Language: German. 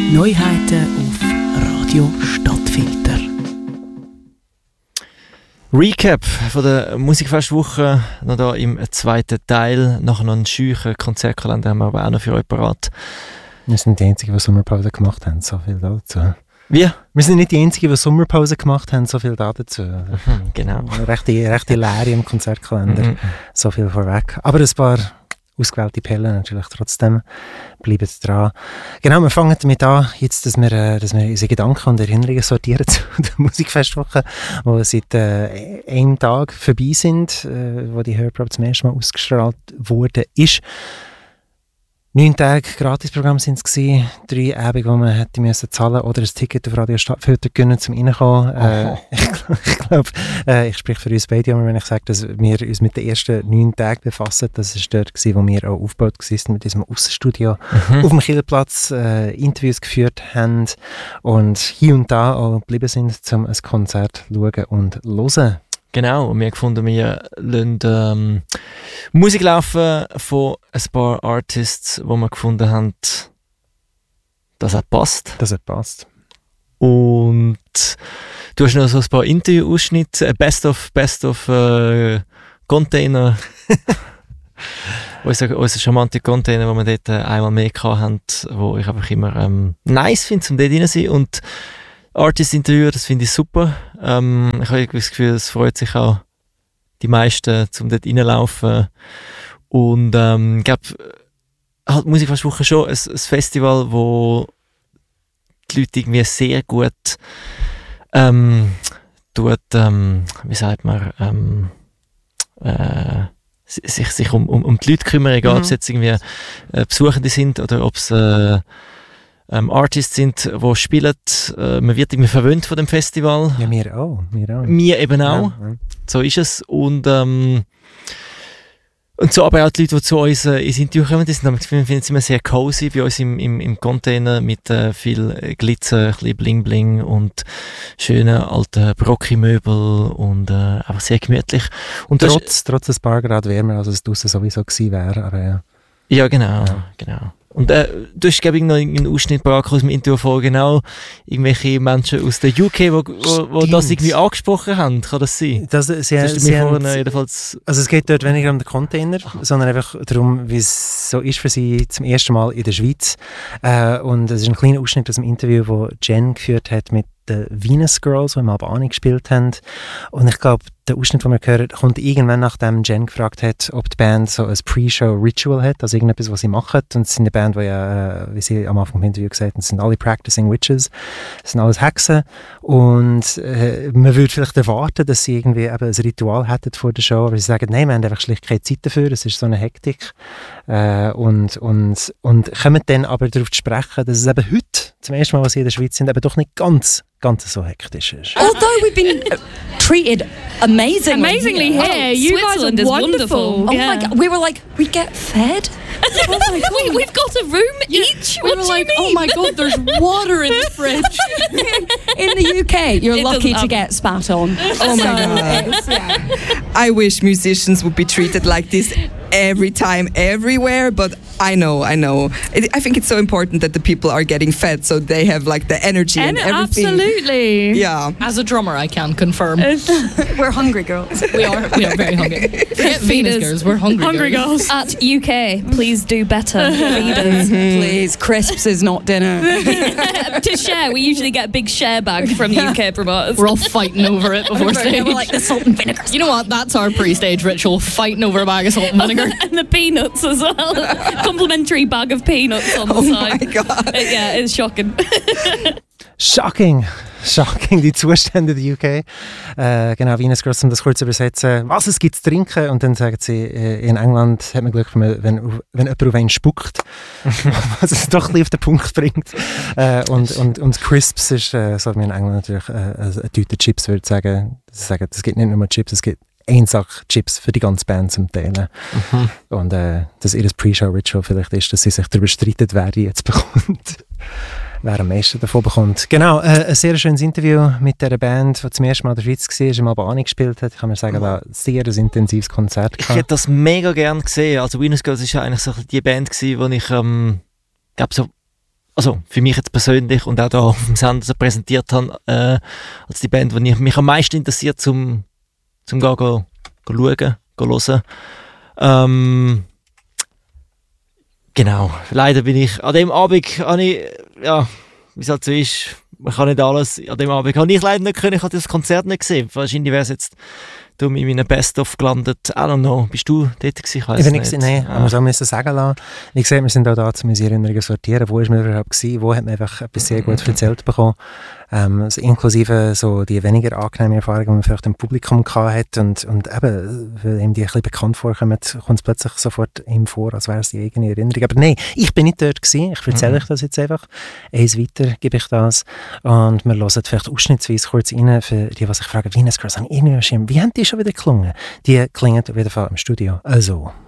Neuheiten auf Radio Stadtfilter. Recap von der Musikfestwoche, noch da im zweiten Teil. Nachher noch einen scheuchen Konzertkalender haben wir aber auch noch für euch parat. Wir sind die Einzigen, die Sommerpause gemacht haben, so viel dazu. Wie? Wir sind nicht die Einzigen, die Sommerpause gemacht haben, so viel dazu. Genau. Rechte Leere im Konzertkalender, so viel vorweg. Aber ein paar ausgewählte Perlen natürlich trotzdem, bleiben dran. Genau, wir fangen damit an, jetzt, dass wir unsere Gedanken und Erinnerungen sortieren zu der Musikfestwoche, die seit einem Tag vorbei sind, wo die Hörprobe zum ersten Mal ausgestrahlt wurde, ist. 9 Tage Gratisprogramm sind es gewesen, 3 Abende, wo man hätte müssen zahlen oder ein Ticket auf Radio Stadtfilter gönnen, zum reinkommen. Ich glaube, ich spreche für uns beide, wenn ich sage, dass wir uns mit den ersten 9 Tagen befassen. Das war dort, wo wir auch aufgebaut waren mit diesem Aussenstudio auf dem Kielplatz, Interviews geführt haben und hier und da auch geblieben sind, um ein Konzert zu schauen und zu hören. Genau, und wir haben gefunden, wir lassen Musik laufen von ein paar Artists, die wir gefunden haben, dass es passt. Dass es passt. Und du hast noch so ein paar Interview-Ausschnitte, Best of Container. unser charmanter Container, den wir dort einmal mehr hatten, wo ich einfach immer nice finde, um dort rein zu sein. Und Artist-Interview, das finde ich super. Ich habe das Gefühl, es freut sich auch die meisten, um dort reinzulaufen. Und ich glaube, halt Musikfestwoche schon ein Festival, wo die Leute irgendwie sehr gut wie sagt man, sich um die Leute kümmern, egal ob es jetzt irgendwie Besuchende sind oder ob es Artists sind, die spielen. Man wird irgendwie verwöhnt von dem Festival. Ja, wir auch. Wir eben auch. Ja. So ist es. Und so aber auch die Leute, die zu uns ins Interview kommen, die finden es immer sehr cozy bei uns im Container mit viel Glitzer, ein bisschen Bling-Bling und schönen alten Brocki-Möbel und einfach sehr gemütlich. Und trotz ein paar Grad wärmer, als es draussen sowieso gewesen wäre. Aber ja, genau. Und du hast, glaube ich, noch einen Ausschnitt aus dem Interview von genau irgendwelche Menschen aus der UK, die das irgendwie angesprochen haben. Kann das sein? Jedenfalls, also es geht dort weniger um den Container, sondern einfach darum, wie es so ist für sie zum ersten Mal in der Schweiz. Und es ist ein kleiner Ausschnitt aus dem Interview, das Jen geführt hat mit den Venus Girls, die im Albani gespielt haben. Und ich glaube, der Ausschnitt, den wir hören, kommt irgendwann, nachdem Jen gefragt hat, ob die Band so ein Pre-Show-Ritual hat, also irgendetwas, was sie machen. Und es sind eine Band, die ja, wie sie am Anfang im Interview gesagt haben, sind alle Practicing Witches, das sind alles Hexen. Und man würde vielleicht erwarten, dass sie irgendwie eben ein Ritual hätten vor der Show, aber sie sagen, nein, wir haben einfach schlicht keine Zeit dafür, es ist so eine Hektik. Und kommen dann aber darauf zu sprechen, dass es eben heute, zum ersten Mal, was sie in der Schweiz sind, eben doch nicht ganz so hektisch ist. Although we've been treated amazingly here. You guys are wonderful. Oh my God, we were like, we get fed? Oh my God. We've got a room each. We were like, oh my God, there's water in the fridge. In the UK, you're lucky to get spat on. Oh my God. Yeah. I wish musicians would be treated like this every time, everywhere, but I know. I think it's so important that the people are getting fed so they have like the energy and everything. Absolutely. Yeah. As a drummer, I can confirm. We're hungry girls. We are very hungry. Forget Venus girls, we're hungry girls. At UK, please do better. Feed us, please. Crisps is not dinner. To share, we usually get a big share bag from UK promoters. We're all fighting over it before stage. We're like the salt and vinegar. You know what? That's our pre-stage ritual, fighting over a bag of salt and vinegar. And the peanuts as well. Complimentary bag of peanuts on the side. Oh my God. Yeah, it's shocking. Shocking, die Zustände der UK. Genau, Venus Girls, um das kurz zu übersetzen. Was es gibt zu trinken? Und dann sagen sie, in England hat man Glück, wenn jemand auf einen spuckt, was es doch ein bisschen auf den Punkt bringt. Und Crisps ist, so wie in England natürlich, eine Tüte Chips, würde ich sagen. Es gibt nicht nur Chips, es gibt ein Sack Chips für die ganze Band zum Teilen. Und dass ihr Pre-Show-Ritual vielleicht ist, dass sie sich darüber streiten, wer die jetzt bekommt. Wer am meisten davon bekommt. Genau, ein sehr schönes Interview mit dieser Band, die zum ersten Mal in der Schweiz war, im Albani gespielt hat. Ich kann mir sagen, da sehr ein intensives Konzert gehabt. Ich hätte das mega gerne gesehen. Also Venus Girls war ja eigentlich so die Band gewesen, wo ich glaube so also für mich jetzt persönlich und auch da auf dem Sender so präsentiert habe, als die Band, die mich am meisten interessiert, zum schauen, hören. Genau, leider bin ich an dem Abend, wie es halt so ist, man kann nicht alles, an dem Abend habe ich leider nicht können, ich habe das Konzert nicht gesehen, wahrscheinlich wäre es jetzt in meinem Best-of gelandet, I don't know, bist du dort gewesen? Ich bin nicht. Nein, aber so müssen sagen lassen. Wie gesagt, wir sind auch da, um unsere Erinnerungen zu sortieren, wo ist man überhaupt gewesen, wo hat man einfach etwas sehr gut erzählt bekommen, also inklusive so die weniger angenehmen Erfahrungen, die man vielleicht im Publikum gehabt hat und eben, weil ihm die ein bisschen bekannt vorkommen, kommt es plötzlich sofort ihm vor, als wäre es die eigene Erinnerung. Aber nein, ich bin nicht dort gewesen, ich erzähle euch das jetzt einfach, eins weiter gebe ich das und wir hören vielleicht ausschnittsweise kurz rein, für die sich fragen, Venus Girls, wie haben die schon wieder geklungen? Die klingen auf jeden Fall im Studio. Also...